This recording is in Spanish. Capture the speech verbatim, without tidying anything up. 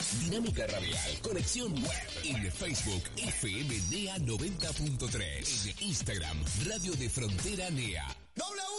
Dinámica Radial, Conexión Web. En Facebook, F M NEA noventa punto tres. En Instagram, Radio de Frontera NEA. W